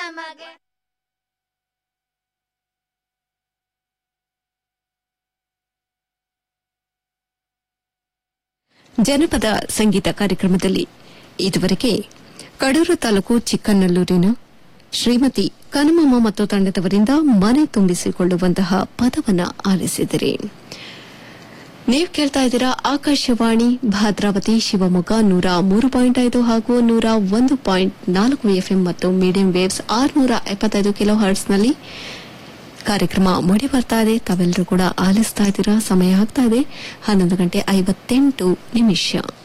ನಮಗೆ. ಜನಪದ ಸಂಗೀತ ಕಾರ್ಯಕ್ರಮದಲ್ಲಿ ಇದುವರೆಗೆ ಕಡೂರು ತಾಲೂಕು ಚಿಕ್ಕನಲ್ಲೂರಿನ ಶ್ರೀಮತಿ ಕನುಮಮ್ಮ ಮತ್ತು ತಂಡದವರಿಂದ ಮನೆ ತುಂಬಿಸಿಕೊಳ್ಳುವಂತಹ ಪದವನ್ನು ಆಲಿಸಿದಿರಿ. ನೀವು ಕೇಳ್ತಾ ಇದ್ದೀರಾ ಆಕಾಶವಾಣಿ ಭದ್ರಾವತಿ ಶಿವಮೊಗ್ಗ 103.5 ಹಾಗೂ 101.4 ಎಫ್ಎಂ ಮತ್ತು ಮೀಡಿಯಂ ವೇವ್ಸ್ 675 ಕಿಲೋ ಹರ್ಟ್ಸ್ನಲ್ಲಿ ಕಾರ್ಯಕ್ರಮ ಮೂಡಿ ಬರ್ತಾ ಇದೆ. ತಾವೆಲ್ಲರೂ ಕೂಡ ಆಲಿಸ್ತಾ ಇದ್ದೀರಾ. ಸಮಯ ಆಗ್ತಾ ಇದೆ 11:58.